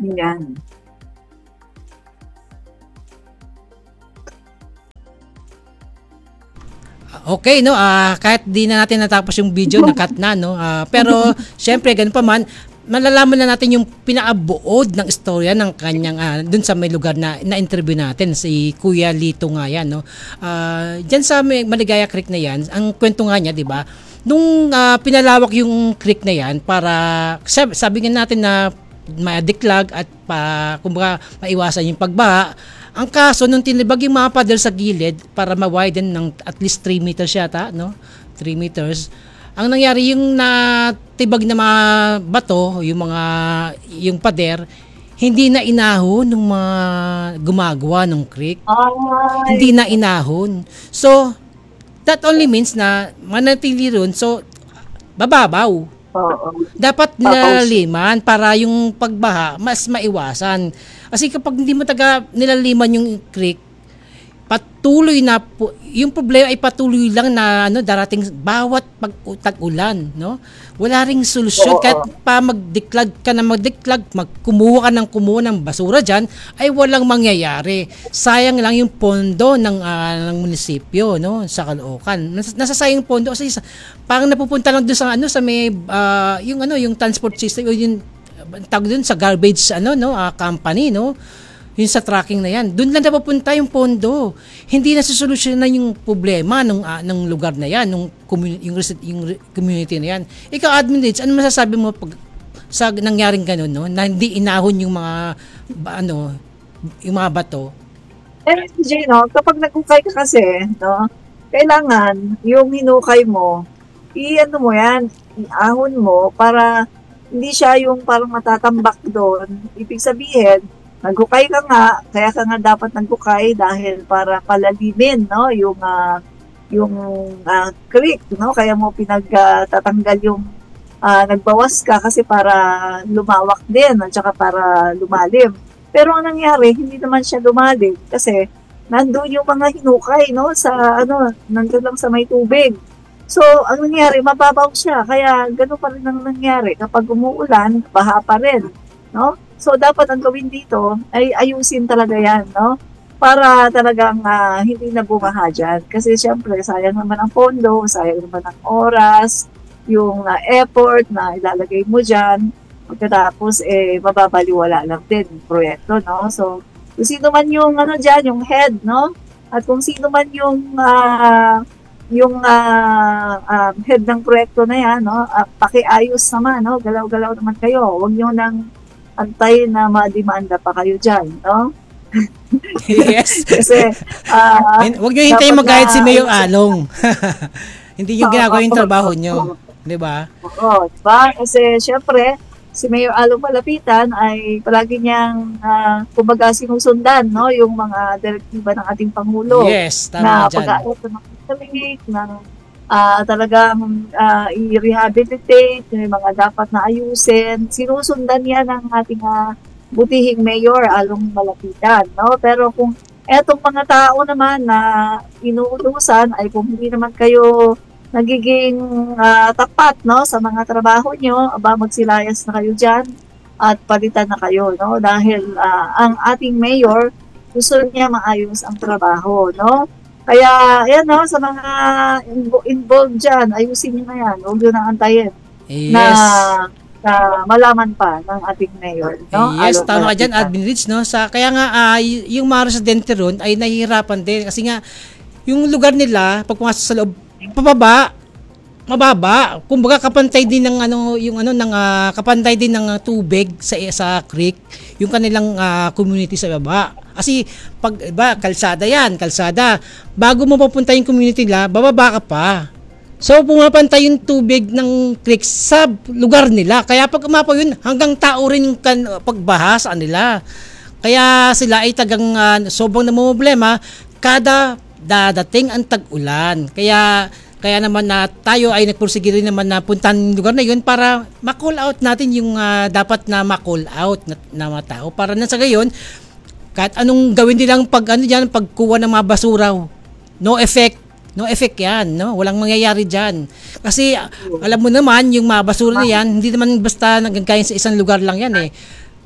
Yan. Okay, no, kahit di na natin natapos yung video, na-cut na, no, pero syempre ganun pa man, malalaman na natin yung pinaabuod ng istorya ng kanyang dun sa may lugar na na-interview natin, si Kuya Lito nga yan, no. Diyan sa may Maligaya Creek na yan, ang kwento nga niya, di ba, nung pinalawak yung creek na yan para, sabi nga natin na madiklag at kumbaga maiwasan yung pagbaha. Ang kaso, nung tinibag yung mga paddle sa gilid para ma-widen ng at least 3 meters yata, no? 3 meters. Ang nangyari, yung natibag na mga bato, yung pader, hindi na inahon ng mga gumagawa ng creek. Ay. Hindi na inahon. So, that only means na manatili ron, so, bababaw. Oo. Dapat nilaliman para yung pagbaha mas maiwasan. Kasi kapag hindi mo nilaliman yung creek, patuloy na yung problema ay patuloy lang na darating bawat pag-tag-ulan, no? Wala ring solusyon. Kahit pa magdiklag, kumuha ng basura diyan, ay walang mangyayari. Sayang lang yung pondo ng munisipyo, no, sa Caloocan. Nasasayang yung pondo kasi parang napupunta lang doon sa may yung transport system, yung tawag doon sa garbage company, no, yung sa tracking na yan, doon lang napapunta yung pondo. Hindi na susolusyonan yung problema ng lugar na yan, yung community na yan. Ikaw, Admin Rich, ano masasabi mo sa nangyaring ganun, no, na hindi inahon yung mga yung mga bato? No, kapag nagukay ka kasi, no, kailangan yung hinukay mo, mo yan, iahon mo para hindi siya yung parang matatambak doon. Ibig sabihin, naghukay ka nga, kaya ka nga dapat naghukay dahil para palalimin, no, yung creek, no, kaya mo pinagtatanggal yung nagbawas ka kasi para lumawak din at saka para lumalim. Pero ang nangyari, hindi naman siya lumalim kasi nandun yung mga hinukay, no, nandun lang sa may tubig. So, ang nangyari, mababaw siya. Kaya, gano'n pa rin ang nangyari. Kapag umuulan, baha pa rin. No? So, dapat ang gawin dito ay ayusin talaga yan. No? Para talagang hindi na bumaha dyan. Kasi, syempre, sayang naman ang pondo, sayang naman ang oras, yung effort na ilalagay mo dyan. Pagkatapos, mababaliwala lang din yung proyekto. No? So, kung sino man yung, dyan, yung head, no? At kung sino man yung head ng proyekto na yan, no, pakiayos naman, no, galaw-galaw naman kayo. Huwag nyo nang antayin na ma-demanda pa kayo dyan, no? Yes. Kasi, huwag nyo hintayin mag-guide si Mayor Along. Hindi yung ginagawa yung trabaho nyo. Di ba? Oo, diba? Kasi, syempre, si Mayor Along Malapitan ay palagi niyang, kumbaga, sinusundan, no, yung mga direktiba ng ating Pangulo. Yes, na tama dyan. pag-aayos ng ng talagang i-rehabilitate, yung mga dapat na ayusin. Sinusundan yan ng ating butihing mayor, Along Malapitan. No? Pero kung etong mga tao naman na inuutusan ay kung hindi naman kayo nagiging tapat, no, sa mga trabaho nyo, magsilayas na kayo dyan at palitan na kayo. No? Dahil ang ating mayor, gusto niya maayos ang trabaho. No? Kaya, yan, no, sa mga involved dyan, ayusin nyo na yan. Huwag nyo na antayin. Yes. Na malaman pa ng ating mayor. No? Yes, tama ka dyan, Admin Rich, no? Kaya nga, yung mga residente ron ay nahihirapan din. Kasi nga, yung lugar nila, pag pumasok sa loob, mababa. Kumbaga kapantay din ng kapantay din ng tubig sa creek, yung kanilang community sa baba. Kasi pag kalsada bago mo papunta yung community nila, bababa ka pa. So pumapantay yung tubig ng creek sa lugar nila. Kaya pag umapaw yun, hanggang tao rin yung pagbaha sa nila. Kaya sila ay sobrang namumblema kada dadating ang tag-ulan. Kaya naman na tayo ay nagpursige rin naman na puntahan yung lugar na yun para ma-call out natin yung dapat na ma-call out na mga tao. Para na sa gayon, kahit anong gawin nilang pagkuha ng mga basura, no effect yan, no? Walang mangyayari dyan. Kasi alam mo naman, yung mga basura na yan, hindi naman basta nagkakain sa isang lugar lang yan eh.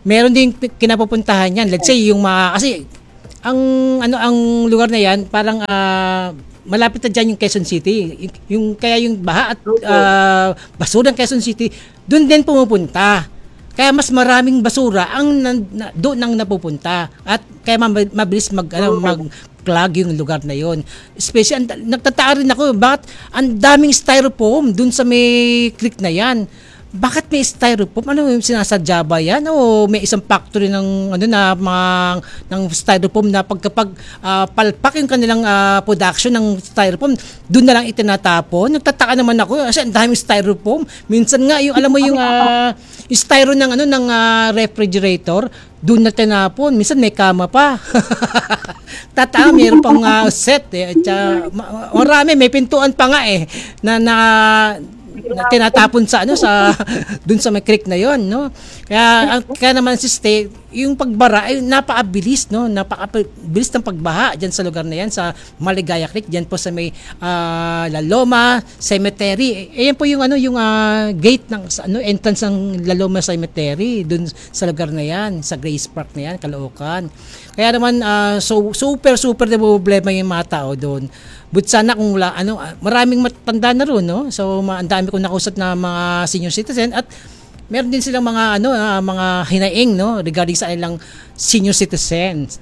meron din kinapupuntahan yan. Let's say yung kasi ang lugar na yan parang malapit na dyan yung Quezon City. Kaya yung baha at basura ng Quezon City doon din pumupunta. Kaya mas maraming basura ang doon ang napupunta at kaya mabilis mag-clog yung lugar na yon. Especially nagtataka rin ako bakit ang daming styrofoam doon sa may creek na yan. Bakit may styrofoam? Ano yung sinasadya ba yan? O may isang factory ng ng styrofoam na pagkapag palpak yung kanilang production ng styrofoam, doon na lang itinatapon. Nagtataka naman ako kasi ang daming styrofoam. Minsan nga yung alam mo yung styro ng refrigerator, doon na tinapon. Minsan may kama pa. Tata, mayroon pang set eh. At marami, may pintuan pa nga eh na tinatapon sa dun sa may creek na yon, no? Kaya naman si Stay, yung pagbara ay napakabilis, no? Napakabilis ng pagbaha diyan sa lugar na yan sa Maligaya Creek, diyan po sa may La Loma Cemetery. Ayan po yung gate ng entrance ng La Loma Cemetery dun sa lugar na yan, sa Grace Park na yan, Caloocan. Kaya naman super na problema yung mga tao doon. But sana kung maraming matanda na ron, no? So ang dami kong nakausap na mga senior citizen at meron din silang mga mga hinaing, no, regarding sa ilang senior citizens.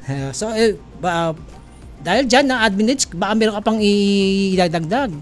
Dahil diyan na admin, baka meron ka pang idadagdag.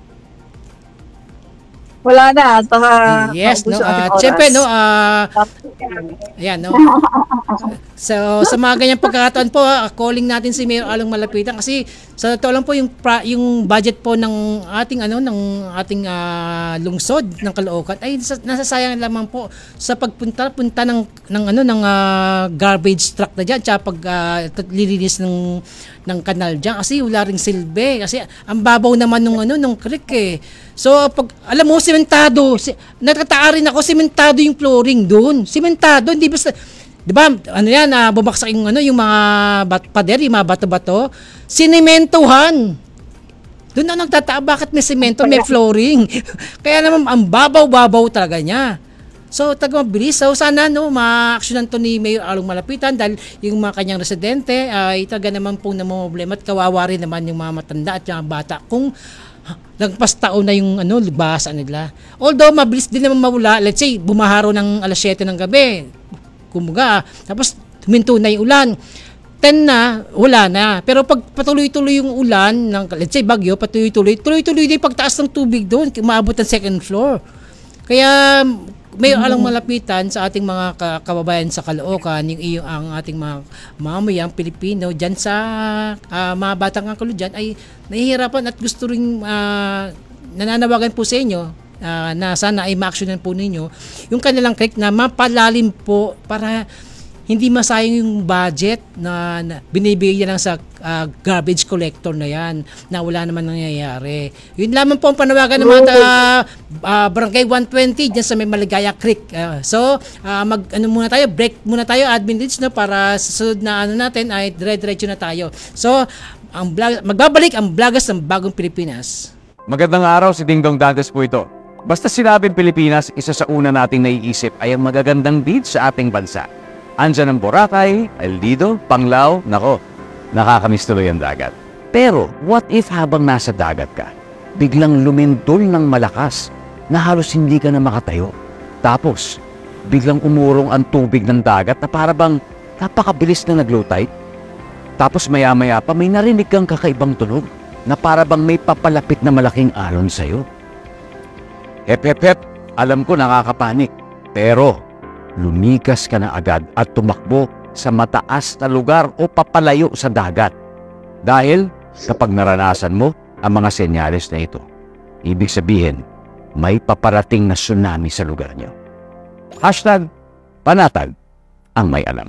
Wala na. Yes, no. Siyempre, no. Ayan, no. So, sa mga ganyang pagkakataon po, calling natin si Mayor Along Malapitan kasi sa totoo lang po yung budget po ng ating lungsod ng Caloocan ay nasasayang lamang po sa pagpunta ng garbage truck na diyan tsaka pag lilinis ng kanal diyan kasi wala ring silbi kasi ang babaw naman nung creek eh. So pag alam mo sementado, nagtataka rin ako sementado yung flooring doon. Sementado, hindi basta 'di ba? Bumagsak yung yung mga pader, yung mga bato-bato, sinementohan. Doon ako nagtataka bakit may semento, may flooring. Kaya naman ang babaw-babaw talaga niya. So mabilis. So sana ma-actionan to ni Mayor Along Malapitan dahil yung mga kanyang residente ay talaga naman po namomblema at kawawa rin naman yung mga matanda at yung mga bata kung nagpas taon na yung libasan nila. Although mabilis din naman mawala, let's say bumaharo ng alas 7 ng gabi. Kumuga, tapos huminto na yung ulan. 10 na, wala na. Pero pag patuloy-tuloy yung ulan ng let's say bagyo, tuloy-tuloy din pagtaas ng tubig doon, umaabot ng second floor. Kaya may Along Malapitan sa ating mga kababayan sa Caloocan, ang ating mga mamayang Pilipino diyan sa mga batang angkolo diyan ay nahihirapan at gusto ring nananawagan po sa inyo na sana ay ma-actionan po ninyo yung kanilang creek na mapalalim po para hindi masayang yung budget na binibigay lang sa garbage collector na yan na wala naman nangyayari. Yun lamang po ang panawagan ng mga Barangay 120 dyan sa may Maligaya Creek. Break muna tayo, admin leads, para sa sunod na natin ay dire-diretso na tayo. So, magbabalik ang Vloggers ng Bagong Pilipinas. Magandang araw, si Ding Dong Dantes po ito. Basta sinabing Pilipinas, isa sa una nating naiisip ay ang magagandang beach sa ating bansa. Andyan ang Boracay, El Nido, Panglao, nako, nakakamiss tuloy ang dagat. Pero, what if habang nasa dagat ka, biglang lumindol ng malakas na halos hindi ka na makatayo? Tapos, biglang umurong ang tubig ng dagat na para bang napakabilis na nag-low tide? Tapos maya-maya pa may narinig kang kakaibang tunog na para bang may papalapit na malaking alon sa'yo. Hep, alam ko nakakapanik, pero lumikas ka na agad at tumakbo sa mataas na lugar o papalayo sa dagat. Dahil kapag naranasan mo ang mga senyales na ito, ibig sabihin, may paparating na tsunami sa lugar niyo. #panatag ang may alam.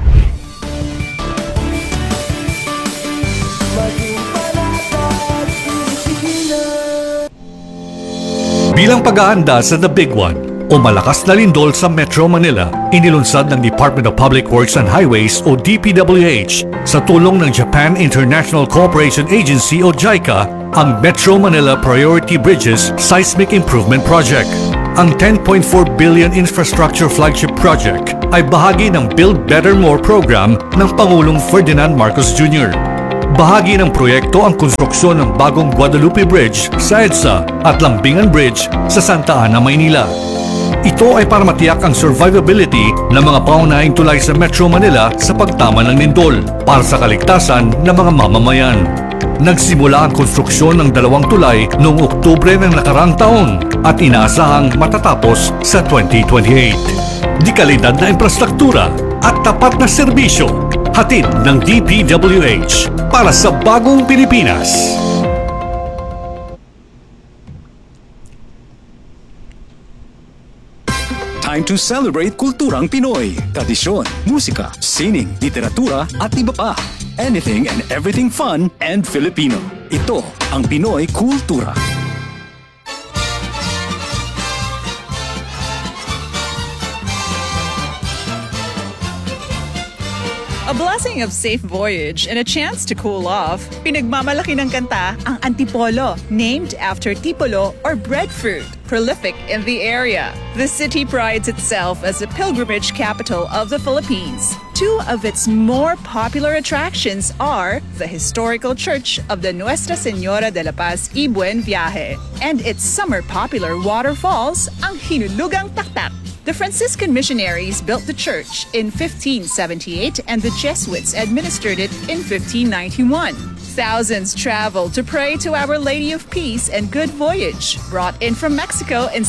Bilang pag-aanda sa The Big One o malakas na lindol sa Metro Manila, inilunsad ng Department of Public Works and Highways o DPWH sa tulong ng Japan International Cooperation Agency o JICA ang Metro Manila Priority Bridges Seismic Improvement Project. Ang 10.4 billion infrastructure flagship project ay bahagi ng Build Better More program ng Pangulong Ferdinand Marcos Jr. Bahagi ng proyekto ang konstruksyon ng bagong Guadalupe Bridge sa EDSA at Lambingan Bridge sa Santa Ana, Maynila. Ito ay para matiyak ang survivability ng mga pangunahing tulay sa Metro Manila sa pagtama ng lindol para sa kaligtasan ng mga mamamayan. Nagsimula ang konstruksyon ng 2 tulay noong Oktubre ng nakarang taon at inaasahang matatapos sa 2028. Di kalidad na infrastruktura at tapat na serbisyo, hatid ng DPWH para sa bagong Pilipinas. Time to celebrate kulturang Pinoy, tradisyon, musika, sining, literatura at iba pa. Anything and everything fun and Filipino. Ito ang Pinoy Kultura. A blessing of safe voyage and a chance to cool off, pinagmamalaki ng kanta ang Antipolo, named after tipolo or breadfruit, prolific in the area. The city prides itself as the pilgrimage capital of the Philippines. 2 of its more popular attractions are the historical church of the Nuestra Señora de la Paz y Buen Viaje and its summer popular waterfalls, ang Hinulugang Taktak. The Franciscan missionaries built the church in 1578 and the Jesuits administered it in 1591. Thousands traveled to pray to Our Lady of Peace and Good Voyage, brought in from Mexico in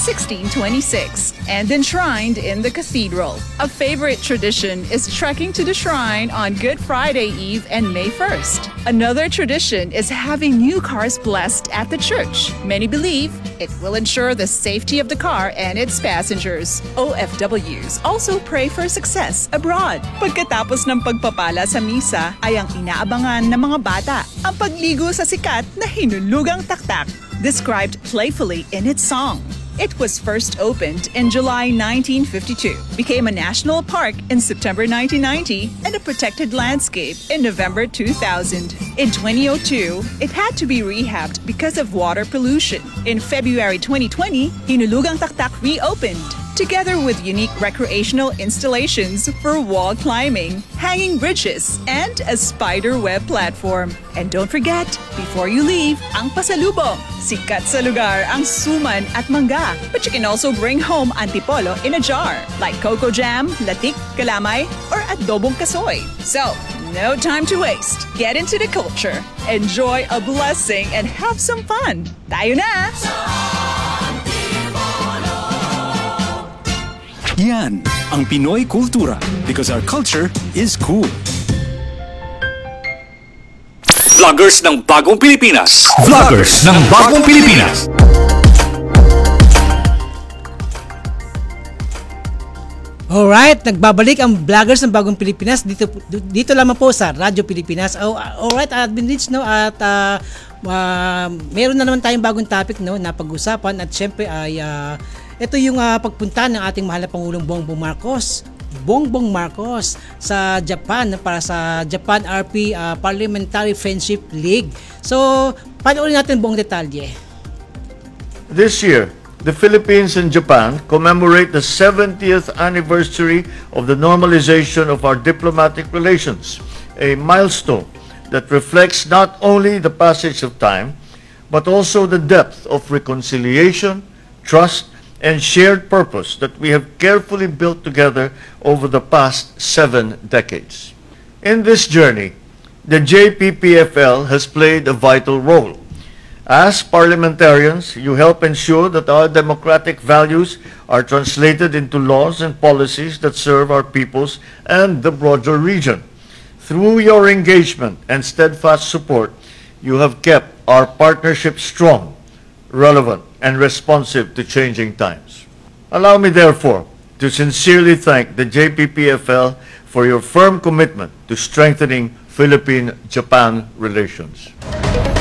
1626 and enshrined in the cathedral. A favorite tradition is trekking to the shrine on Good Friday Eve and May 1st. Another tradition is having new cars blessed at the church. Many believe it will ensure the safety of the car and its passengers. OFWs also pray for success abroad. Pagkatapos ng pagpapala sa misa ay ang inaabangan ng mga bata ang pagligo sa sikat na Hinulugang Taktak, described playfully in its song. It was first opened in July 1952, became a national park in September 1990, and a protected landscape in November 2000. In 2002, it had to be rehabbed because of water pollution. In February 2020, Hinulugang Taktak reopened, together with unique recreational installations for wall climbing, hanging bridges, and a spider web platform. And don't forget, before you leave, ang pasalubong. Sikat sa lugar ang suman at mangga. But you can also bring home antipolo in a jar, like cocoa jam, latik, kalamay, or adobong kasoy. So, no time to waste. Get into the culture, enjoy a blessing, and have some fun. Tayo na! Yan ang Pinoy Kultura because our culture is cool. Vloggers ng Bagong Pilipinas. Vloggers ng Bagong Pilipinas. Alright, nagbabalik ang Vloggers ng Bagong Pilipinas dito lamang po sa Radyo Pilipinas. Alright, I've been reached at meron na naman tayong bagong topic na pag-usapan at syempre ay ito yung pagpunta ng ating mahal na Pangulong Bongbong Marcos sa Japan para sa Japan RP Parliamentary Friendship League. So, panoorin natin buong detalye. This year, the Philippines and Japan commemorate the 70th anniversary of the normalization of our diplomatic relations, a milestone that reflects not only the passage of time, but also the depth of reconciliation, trust, and shared purpose that we have carefully built together over the past 7 decades. In this journey, the JPPFL has played a vital role. As parliamentarians, you help ensure that our democratic values are translated into laws and policies that serve our peoples and the broader region. Through your engagement and steadfast support, you have kept our partnership strong, relevant, and responsive to changing times. Allow me, therefore, to sincerely thank the JPPFL for your firm commitment to strengthening Philippine-Japan relations.